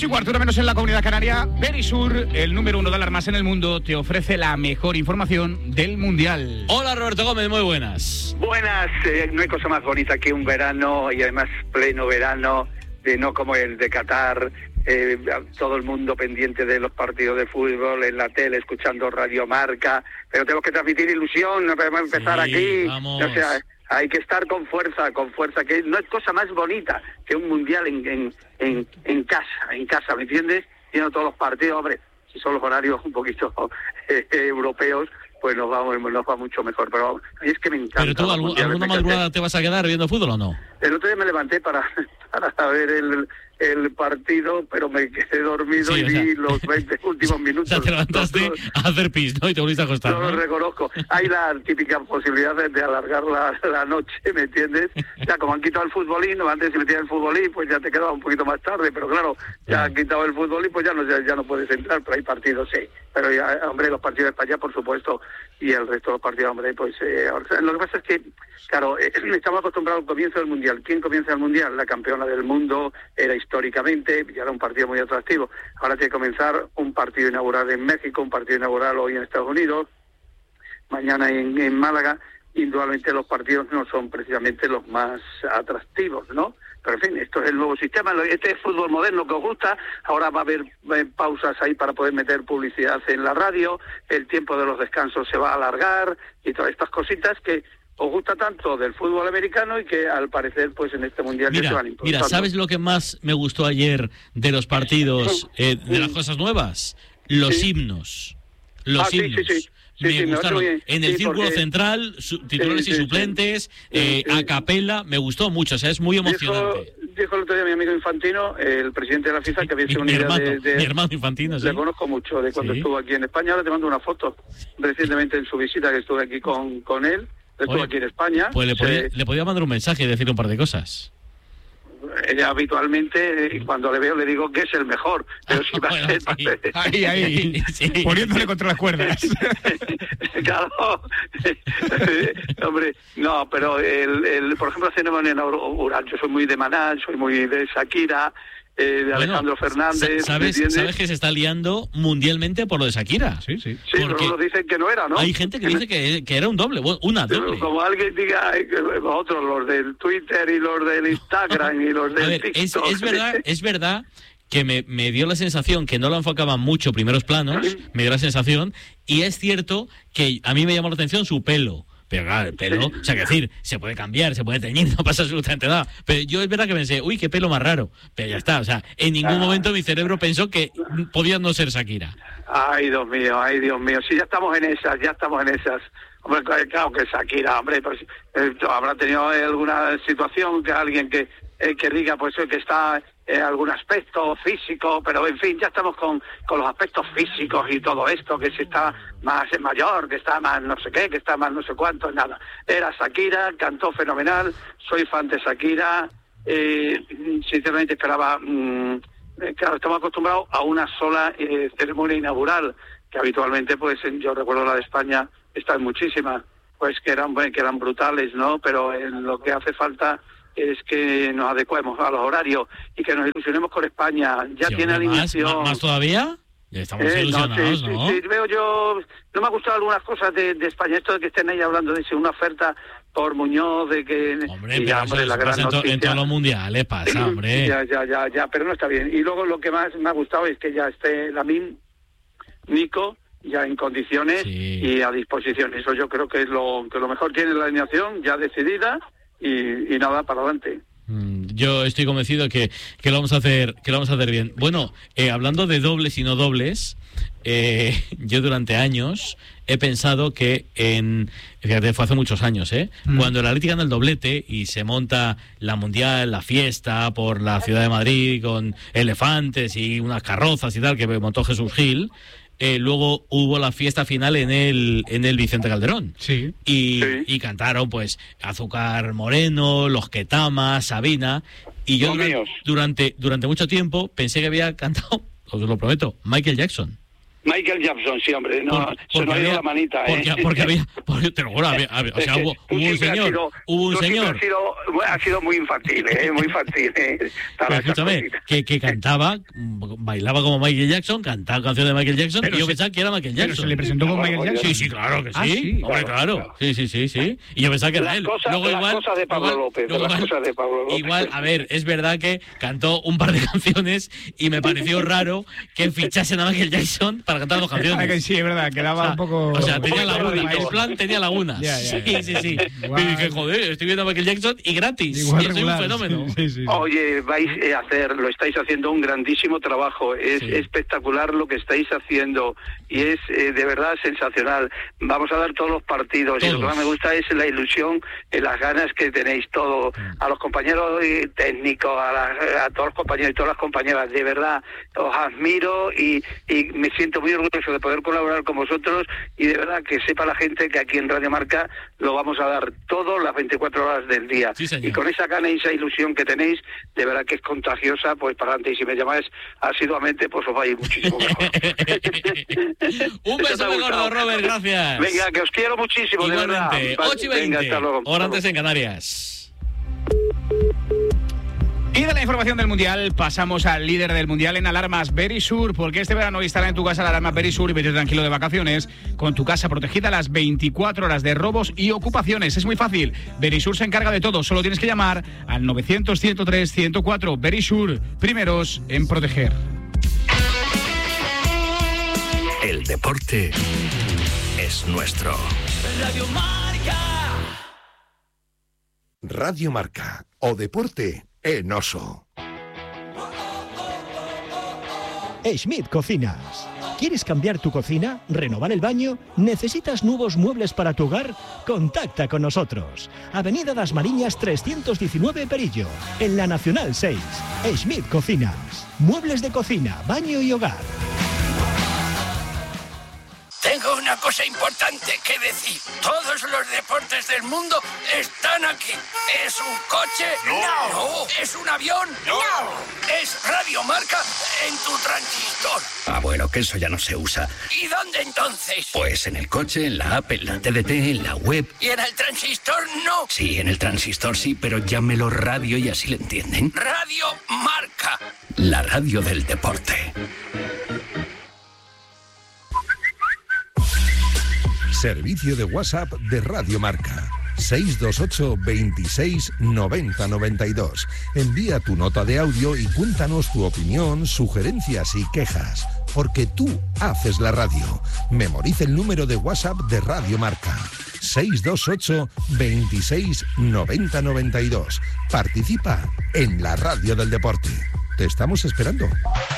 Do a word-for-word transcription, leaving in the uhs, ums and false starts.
y cuarto, una menos en la Comunidad Canaria. Verisur, el número uno de alarmas en el mundo, te ofrece la mejor información del Mundial. Hola, Roberto Gómez, muy buenas. Buenas, eh, no hay cosa más bonita que un verano, y además pleno verano, de no como el de Qatar, eh, todo el mundo pendiente de los partidos de fútbol, en la tele, escuchando Radio Marca, pero tenemos que transmitir ilusión, no podemos empezar sí, aquí, vamos. O sea, hay que estar con fuerza, con fuerza, que no es cosa más bonita que un mundial en, en, en, en casa, en casa, ¿me entiendes? Viendo todos los partidos, hombre, si son los horarios un poquito eh, europeos, pues nos va, nos va mucho mejor, pero es que me encanta. ¿Pero tú algún, alguna madrugada te vas a quedar viendo fútbol o no? El otro día me levanté para, para ver el, el partido, pero me quedé dormido, sí, y vi sea, los veinte últimos minutos. O sea, te levantaste los, a hacer pis, ¿no? Y te volviste a acostar, no, ¿no? Lo reconozco. Hay la típica posibilidad de, de alargar la, la noche, ¿me entiendes? Ya como han quitado el futbolín, antes se metía el futbolín, pues ya te quedaba un poquito más tarde, pero claro, ya sí. han quitado el futbolín, pues ya no, ya, ya no puedes entrar, pero hay partidos, sí. Pero ya, hombre, los partidos de España, por supuesto, y el resto de los partidos, hombre, pues eh, lo que pasa es que, claro, eh, estamos acostumbrados al comienzo del Mundial. ¿Quién comienza el Mundial? La campeona del mundo, era históricamente, ya era un partido muy atractivo. Ahora tiene que comenzar un partido inaugural en México, un partido inaugural hoy en Estados Unidos, mañana en, en Málaga. Indudablemente los partidos no son precisamente los más atractivos, ¿no? Pero en fin, esto es el nuevo sistema, este es fútbol moderno que os gusta, ahora va a haber eh, pausas ahí para poder meter publicidad en la radio, el tiempo de los descansos se va a alargar y todas estas cositas que os gusta tanto del fútbol americano y que al parecer pues en este mundial mira, se van impulsando. Mira, ¿sabes lo que más me gustó ayer de los partidos, eh, de las cosas nuevas? Los sí. himnos. Los ah, himnos. Sí, sí, sí. Me sí, sí, gustaron. Me en el sí, círculo porque... central, su, titulares sí, sí, y suplentes, sí. eh, sí. a capela, me gustó mucho, o sea, es muy emocionante. Dijo, dijo el otro día mi amigo Infantino, el presidente de la FIFA, que había sido una mi idea hermano, de, de... Mi hermano Infantino, sí. Le conozco mucho de cuando ¿Sí? estuvo aquí en España, ahora te mando una foto, recientemente en su visita que estuve aquí con, con él, estuvo Oye, aquí en España. Pues le podía, se... le podía mandar un mensaje y decirle un par de cosas. Ella habitualmente, cuando le veo, le digo que es el mejor, pero si va bueno, a ser... Sí. Ahí, ahí, sí. Poniéndole contra las cuerdas. Claro, hombre, no, pero el, el, por ejemplo, hacemos en Ural, yo soy muy de Manal, soy muy de Shakira, eh, de bueno, Alejandro Fernández. ¿sabes, ¿Sabes que se está liando mundialmente por lo de Shakira? Sí, sí. Sí, pero nos dicen que no era, ¿no? Hay gente que dice que, que era un doble, una doble. Como alguien diga, otros, los del Twitter y los del Instagram y los del A ver, TikTok. Es, es verdad, es verdad que me, me dio la sensación que no lo enfocaban mucho primeros planos, me dio la sensación, y es cierto que a mí me llamó la atención su pelo. Pero claro, el pelo, o sea, que decir, se puede cambiar, se puede teñir, no pasa absolutamente nada. Pero yo es verdad que pensé, uy, qué pelo más raro. Pero ya está, o sea, en ningún momento mi cerebro pensó que podía no ser Shakira. Ay, Dios mío, ay, Dios mío. Sí, ya estamos en esas, ya estamos en esas. Hombre, claro que Shakira, hombre, pues, eh, habrá tenido alguna situación que alguien que, eh, que diga, pues, que está en algún aspecto físico, pero en fin, ya estamos con, con los aspectos físicos y todo esto, que si está más mayor, que está más no sé qué, que está más no sé cuánto, nada. Era Shakira, cantó fenomenal, soy fan de Shakira, eh, sinceramente esperaba, mmm, claro, estamos acostumbrados a una sola eh, ceremonia inaugural, que habitualmente, pues, yo recuerdo la de España, están muchísimas, pues que eran, que eran brutales, ¿no? Pero en lo que hace falta es que nos adecuemos a los horarios y que nos ilusionemos con España. Ya sí, tiene alineación. ¿Más, más todavía? Ya estamos eh, ilusionados, no, sí, ¿no? Sí, sí, veo yo... No me ha gustado algunas cosas de, de España. Esto de que estén ahí hablando de si una oferta por Muñoz, de que... Hombre, pero ya, hombre, eso la gran pasa en, to, en todos los mundiales, pasa, hombre. Ya, ya, ya, ya, pero no está bien. Y luego lo que más me ha gustado es que ya esté Lamine, Nico, ya en condiciones sí. y a disposición. Eso yo creo que es lo que lo mejor tiene la alineación, ya decidida, y, y nada, para adelante. Yo estoy convencido que, que lo vamos a hacer que lo vamos a hacer bien. Bueno, eh, hablando de dobles y no dobles, eh, yo durante años he pensado que en fíjate, fue hace muchos años, ¿eh? Mm. Cuando el Atleti gana el doblete y se monta la mundial, la fiesta por la ciudad de Madrid con elefantes y unas carrozas y tal que montó Jesús Gil. Eh, luego hubo la fiesta final en el en el Vicente Calderón. Sí. Y, sí. y cantaron pues Azúcar Moreno, Los Ketama, Sabina. Y yo durante, durante durante mucho tiempo pensé que había cantado, os lo prometo, Michael Jackson. Michael Jackson, sí, hombre, no, Por, se nos ha ido la manita, porque, ¿eh? porque había, porque, te lo juro, había, había, o sea, hubo, hubo un señor, sido, hubo un señor. Ha sido, ha sido muy infantil, ¿eh? Muy infantil. ¿eh? Pero escúchame, que, que cantaba, bailaba como Michael Jackson, cantaba canciones de Michael Jackson, pero y yo se, pensaba que era Michael Jackson. ¿Pero se le presentó con Michael Jackson? Sí, sí, claro que sí. Ah, sí. Hombre, claro. claro. Sí, sí, sí, sí. Y yo pensaba que era las él. Cosas, luego las igual, cosas de Pablo igual, López, luego las igual, cosas de Pablo López. Igual, a ver, es verdad que cantó un par de canciones y me pareció raro que fichasen a Michael Jackson para cantar dos canciones. Que sí, es verdad, quedaba o sea, un poco... O sea, tenía laguna, el plan tenía lagunas. Ya, ya, ya. Sí, sí, sí. Igual. Y dije, joder, estoy viendo a Michael Jackson y gratis. Igual y soy regular, un fenómeno. Sí, sí, sí. Oye, vais a hacer, lo estáis haciendo un grandísimo trabajo. Es sí. espectacular lo que estáis haciendo y es eh, de verdad sensacional. Vamos a dar todos los partidos todos. Y lo que más me gusta es la ilusión, eh, las ganas que tenéis todo. A los compañeros técnicos, a, la, a todos los compañeros y todas las compañeras, de verdad, os admiro y, y me siento muy orgulloso de poder colaborar con vosotros y de verdad que sepa la gente que aquí en Radio Marca lo vamos a dar todo las veinticuatro horas del día. Sí, y con esa gana y esa ilusión que tenéis, de verdad que es contagiosa, pues para adelante. Y si me llamáis asiduamente, pues os va a ir muchísimo mejor. Un beso muy gordo, Robert, gracias. Venga, que os quiero muchísimo, igualmente, de verdad. ocho y veinte, Venga, hasta luego. hora antes en Canarias. Y de la información del Mundial pasamos al líder del Mundial en alarmas, Verisur, porque este verano instala en tu casa la alarma Verisur y vete tranquilo de vacaciones con tu casa protegida a las veinticuatro horas de robos y ocupaciones. Es muy fácil, Verisur se encarga de todo, solo tienes que llamar al novecientos, ciento tres, ciento cuatro. Verisur, primeros en proteger. El deporte es nuestro. Radio Marca. Radio Marca, o deporte en oso. Schmidt Cocinas. ¿Quieres cambiar tu cocina? ¿Renovar el baño? ¿Necesitas nuevos muebles para tu hogar? Contacta con nosotros. Avenida Das Mariñas trescientos diecinueve Perillo, en la Nacional seis. Schmidt Cocinas. Muebles de cocina, baño y hogar. Tengo una cosa importante que decir. Todos los deportes del mundo están aquí. ¿Es un coche? No. No. ¿Es un avión? No. ¿Es Radio Marca en tu transistor? Ah, bueno, que eso ya no se usa. ¿Y dónde entonces? Pues en el coche, en la app, en la T D T, en la web. ¿Y en el transistor no? Sí, en el transistor sí, pero llámelo radio y así le entienden. Radio Marca. La radio del deporte. Servicio de WhatsApp de Radio Marca. seis dos ocho, veintiséis, noventa, noventa y dos. Envía tu nota de audio y cuéntanos tu opinión, sugerencias y quejas. Porque tú haces la radio. Memoriza el número de WhatsApp de Radio Marca. seis dos ocho, veintiséis, noventa, noventa y dos. Participa en la radio del deporte. Te estamos esperando.